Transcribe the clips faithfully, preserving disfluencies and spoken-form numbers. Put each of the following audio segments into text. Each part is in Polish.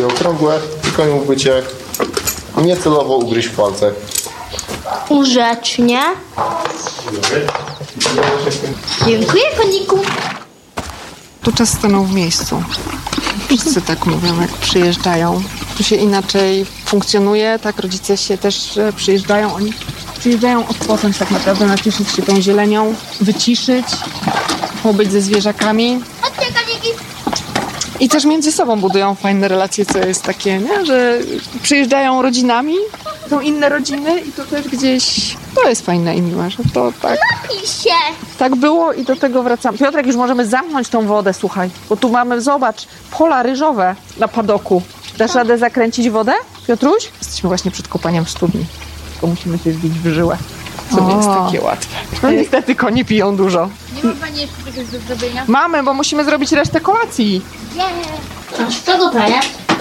takie okrągłe i koń mógłby cię niecelowo ugryźć w palce. Grzecznie. Dziękuję, koniku. Tu czas stanął w miejscu. Wszyscy tak mówią, jak przyjeżdżają. Tu się inaczej funkcjonuje, tak? Rodzice się też przyjeżdżają. Oni przyjeżdżają odpocząć tak naprawdę, nacieszyć się tą zielenią, wyciszyć, pobyć ze zwierzakami. Chodźcie, koniki. I też między sobą budują fajne relacje, co jest takie, nie? Że przyjeżdżają rodzinami, są inne rodziny i to też gdzieś, to jest fajne i miłe, że to tak, Napij się. tak było i do tego wracamy. Piotrek, już możemy zamknąć tą wodę, słuchaj, bo tu mamy, zobacz, pola ryżowe na padoku. Dasz radę zakręcić wodę, Piotruś? Jesteśmy właśnie przed kopaniem w studni, tylko musimy się wbić w żyłę, co nie jest takie łatwe. No niestety konie piją dużo. Nie ma pani jeszcze czegoś do zrobienia? Mamy, bo musimy zrobić resztę kolacji. Nie. Co to daje?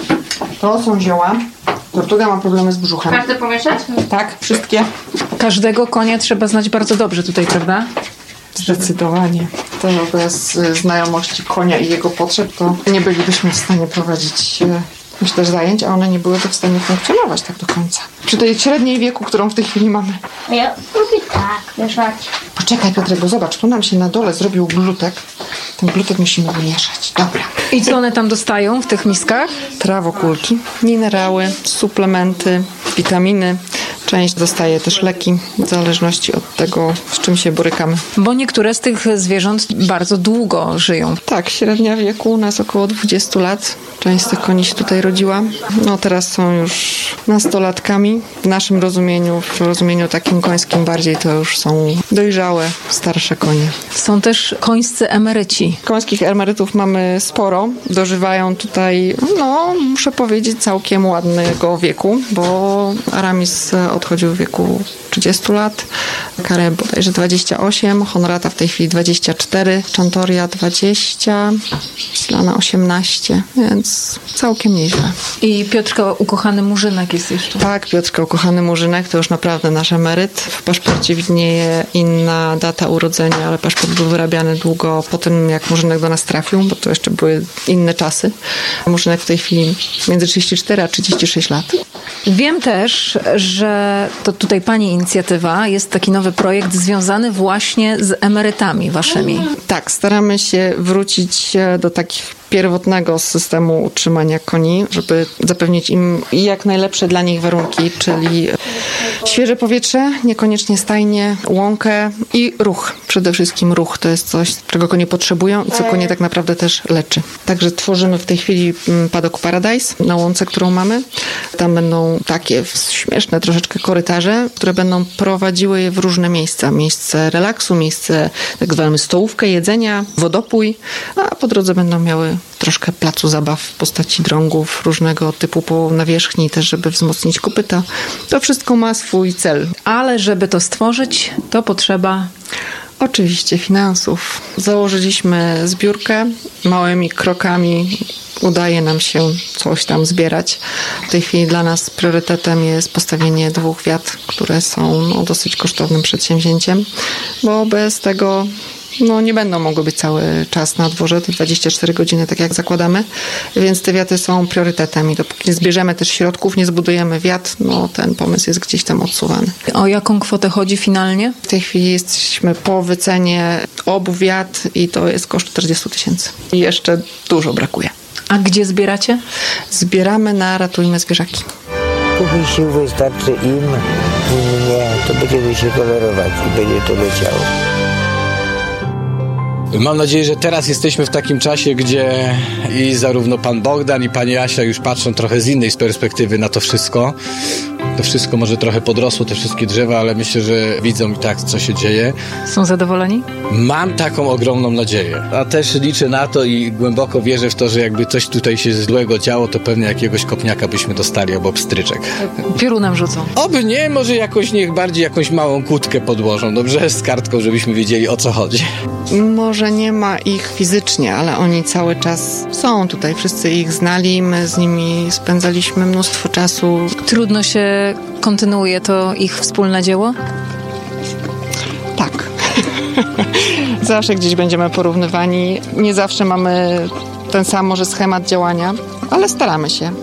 To są zioła. Tortuga ma problemy z brzuchem. Każdy pomieszać? Tak, wszystkie. Każdego konia trzeba znać bardzo dobrze tutaj, prawda? Zdecydowanie. To bez y, znajomości konia i jego potrzeb to nie bylibyśmy w stanie prowadzić y, myślę, zajęć, a one nie byłyby w stanie funkcjonować tak do końca. Przy tej średniej wieku, którą w tej chwili mamy. A ja lubię tak mieszać. Poczekaj, Piotrek, bo zobacz, tu nam się na dole zrobił glutek. Ten glutek musimy wymieszać. Dobra. I co one tam dostają w tych miskach? Trawokulki, minerały, suplementy, witaminy. Część dostaje też leki, w zależności od tego, z czym się borykamy. Bo niektóre z tych zwierząt bardzo długo żyją. Tak, średnia wieku u nas około dwadzieścia lat. Część z tych koni się tutaj rodziła. No teraz są już nastolatkami. W naszym rozumieniu, w rozumieniu takim końskim bardziej, to już są dojrzałe, starsze konie. Są też końscy emeryci. Końskich emerytów mamy sporo. Dożywają tutaj, no muszę powiedzieć, całkiem ładnego wieku, bo Aramis odchodził w wieku trzydziestu lat, Karę bodajże dwadzieścia osiem, Honorata w tej chwili dwadzieścia cztery, Chantoria dwadzieścia, Slana osiemnaście, więc całkiem nieźle. I Piotrka ukochany Murzynek jest jeszcze. Tak, Piotrka ukochany Murzynek to już naprawdę nasz emeryt. W paszporcie widnieje inna data urodzenia, ale paszport był wyrabiany długo po tym, jak Murzynek do nas trafił, bo to jeszcze były inne czasy. Murzynek w tej chwili między trzydzieści cztery a trzydzieści sześć lat. Wiem też, że to tutaj pani inicjatywa, jest taki nowy projekt związany właśnie z emerytami waszymi. Tak, staramy się wrócić do takich pierwotnego systemu utrzymania koni, żeby zapewnić im jak najlepsze dla nich warunki, czyli świeże powietrze, niekoniecznie stajnie, łąkę i ruch. Przede wszystkim ruch to jest coś, czego konie potrzebują i co konie tak naprawdę też leczy. Także tworzymy w tej chwili Paddock Paradise na łące, którą mamy. Tam będą takie śmieszne troszeczkę korytarze, które będą prowadziły je w różne miejsca. Miejsce relaksu, miejsce tak zwane stołówkę, jedzenia, wodopój, a po drodze będą miały troszkę placu zabaw w postaci drągów, różnego typu po nawierzchni też, żeby wzmocnić kopyta. To wszystko ma swój cel. Ale żeby to stworzyć, to potrzeba... Oczywiście finansów. Założyliśmy zbiórkę. Małymi krokami udaje nam się coś tam zbierać. W tej chwili dla nas priorytetem jest postawienie dwóch wiat, które są no, dosyć kosztownym przedsięwzięciem, bo bez tego no, nie będą mogły być cały czas na dworze, te dwadzieścia cztery godziny, tak jak zakładamy, więc te wiaty są priorytetem i dopóki nie zbierzemy też środków, nie zbudujemy wiat, no ten pomysł jest gdzieś tam odsuwany. O jaką kwotę chodzi finalnie? W tej chwili jesteśmy po wycenie obu wiat i to jest koszt czterdzieści tysięcy. I jeszcze dużo brakuje. A gdzie zbieracie? Zbieramy na Ratujmy Zwierzaki. Póki sił wystarczy im, im nie, to będziemy się tolerować i będzie to leciało. Mam nadzieję, że teraz jesteśmy w takim czasie, gdzie i zarówno pan Bogdan i pani Asia już patrzą trochę z innej perspektywy na to wszystko. To wszystko może trochę podrosło, te wszystkie drzewa, ale myślę, że widzą i tak, co się dzieje. Są zadowoleni? Mam taką ogromną nadzieję. A też liczę na to i głęboko wierzę w to, że jakby coś tutaj się złego działo, to pewnie jakiegoś kopniaka byśmy dostali albo pstryczek. Piorunem rzucą. Oby nie, może jakoś niech bardziej jakąś małą kłódkę podłożą, dobrze? Z kartką, żebyśmy wiedzieli, o co chodzi. Może nie ma ich fizycznie, ale oni cały czas są tutaj. Wszyscy ich znali, my z nimi spędzaliśmy mnóstwo czasu. Trudno się kontynuuje to ich wspólne dzieło? Tak. Zawsze gdzieś będziemy porównywani. Nie zawsze mamy ten sam może schemat działania, ale staramy się.